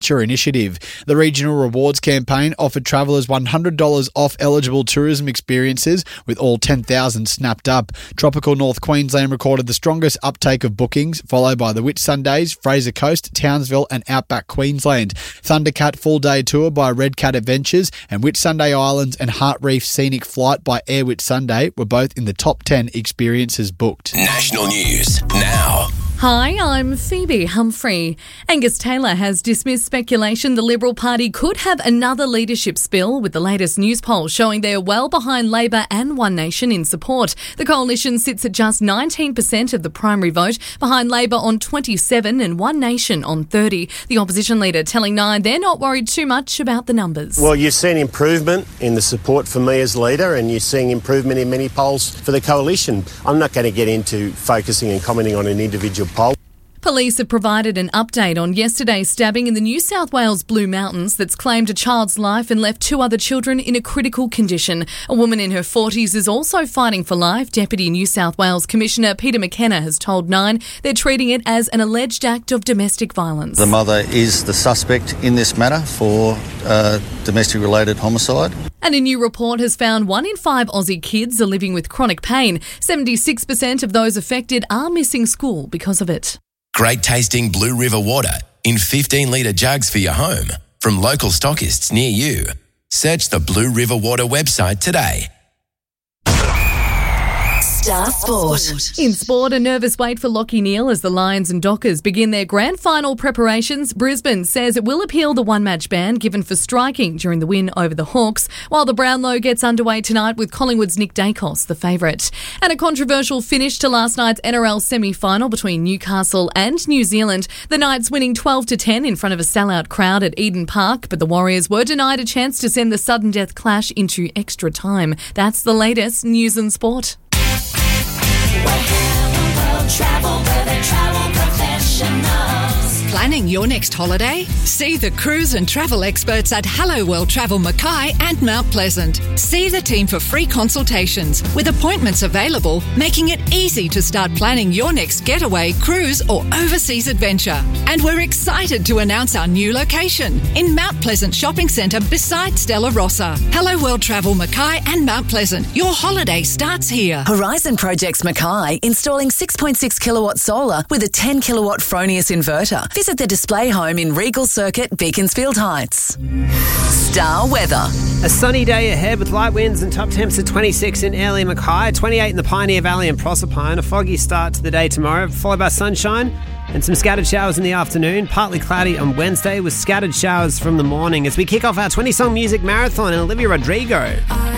initiative. The regional rewards campaign offered travellers $100 off eligible tourism experiences, with all 10,000 snapped up. Tropical North Queensland recorded the strongest uptake of bookings, followed by the Whitsundays, Fraser Coast, Townsville and Outback Queensland. Thundercat full-day tour by Red Cat Adventures and Whitsunday Islands and Heart Reef Scenic Flight by Air Whitsunday were both in the top 10 experiences booked. National news now. Hi, I'm Phoebe Humphrey. Angus Taylor has dismissed speculation the Liberal Party could have another leadership spill, with the latest news poll showing they're well behind Labor and One Nation in support. The coalition sits at just 19% of the primary vote, behind Labor on 27 and One Nation on 30. The opposition leader telling Nine they're not worried too much about the numbers. Well, you've seen improvement in the support for me as leader, and you're seeing improvement in many polls for the coalition. I'm not going to get into focusing and commenting on an individual poll. Police have provided an update on yesterday's stabbing in the New South Wales Blue Mountains that's claimed a child's life and left two other children in a critical condition. A woman in her 40s is also fighting for life. Deputy New South Wales Commissioner Peter McKenna has told Nine they're treating it as an alleged act of domestic violence. The mother is the suspect in this matter for domestic-related homicide. And a new report has found 1 in 5 Aussie kids are living with chronic pain. 76% of those affected are missing school because of it. Great tasting Blue River water in 15-litre jugs for your home from local stockists near you. Search the Blue River Water website today. Star Sport. In sport, a nervous wait for Lachie Neale as the Lions and Dockers begin their grand final preparations. Brisbane says it will appeal the one-match ban given for striking during the win over the Hawks, while the Brownlow gets underway tonight with Collingwood's Nick Dacos, the favourite. And a controversial finish to last night's NRL semi-final between Newcastle and New Zealand. The Knights winning 12-10 in front of a sellout crowd at Eden Park, but the Warriors were denied a chance to send the sudden death clash into extra time. That's the latest news and sport. Planning your next holiday? See the cruise and travel experts at Hello World Travel Mackay and Mount Pleasant. See the team for free consultations with appointments available, making it easy to start planning your next getaway, cruise or overseas adventure. And we're excited to announce our new location in Mount Pleasant Shopping Centre beside Stella Rossa. Hello World Travel Mackay and Mount Pleasant. Your holiday starts here. Horizon Projects Mackay, installing 6.6 kilowatt solar with a 10 kilowatt Fronius inverter. Visit the display home in Regal Circuit, Beaconsfield Heights. Star weather. A sunny day ahead with light winds and top temps at 26 in Airlie Mackay, 28 in the Pioneer Valley and Proserpine. A foggy start to the day tomorrow, followed by sunshine and some scattered showers in the afternoon. Partly cloudy on Wednesday with scattered showers from the morning as we kick off our 20-song music marathon and Olivia Rodrigo.